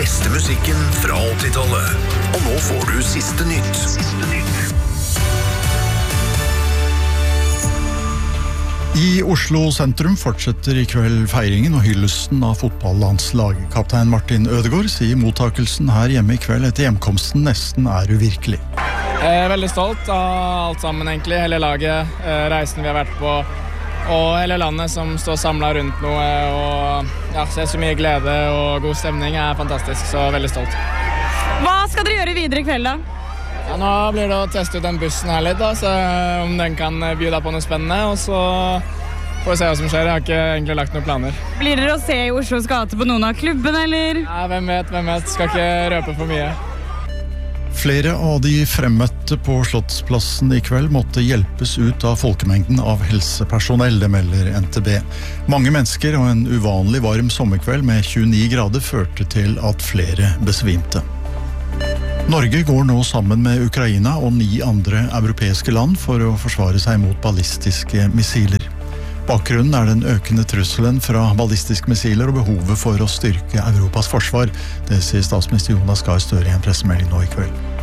beste musikken fra 80-tallet. Og nå får du siste nytt. I Oslo sentrum fortsetter I kveld feiringen og hyllesten av fotballandslaget. Kaptein Martin Ødegaard sier mottakelsen her hjemme I kveld etter hjemkomsten nesten uvirkelig. Jeg veldig stolt av alt sammen egentlig, hele laget, reisen vi har vært på, og hele landet som står samlet rundt noe, og ja, ser så mye glede og god stemning fantastisk, så veldig stolt. Hva skal dere gjøre videre I kveld da? Ja, nå blir det å teste ut den bussen her litt, da, så om den kan by deg på noe spennende, og så får vi se hva som skjer. Jeg har ikke egentlig lagt noen planer. Blir dere å se I Oslos gate på noen av klubbene, eller? Ja, hvem vet. Skal ikke røpe for mye. Flere av de fremmøtte på Slottsplassen I kveld måtte hjelpes ut av folkemengden av helsepersonell, det melder NTB. Mange mennesker og en uvanlig varm sommerkveld med 29 grader førte til at flere besvimte. Norge går nå sammen med Ukraina og 9 andre europeiske land for å forsvare seg mot ballistiske missiler. Bakgrunnen den økende trusselen fra ballistiske missiler og behovet for å styrke Europas forsvar. Det sier statsminister Jonas Gahr Støre I en pressemelding nå I kveld.